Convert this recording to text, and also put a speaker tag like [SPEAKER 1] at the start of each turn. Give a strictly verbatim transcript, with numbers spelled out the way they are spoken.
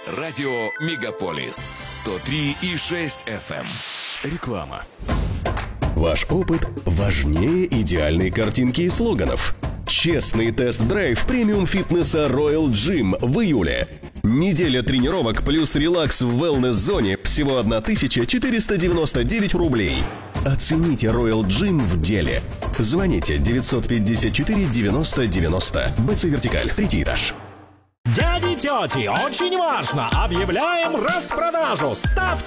[SPEAKER 1] Радио Мегаполис сто три и шесть эф эм. Реклама.
[SPEAKER 2] Ваш опыт важнее идеальной картинки и слоганов. Честный тест-драйв премиум-фитнеса Royal Gym в июле. Неделя тренировок плюс релакс в wellness-зоне всего тысяча четыреста девяносто девять рублей. Оцените Royal Gym в деле. Звоните девятьсот пятьдесят четыре девяносто девяносто. БЦ Вертикаль, третий этаж.
[SPEAKER 3] Дяди, тети, очень важно! Объявляем распродажу! Ставьте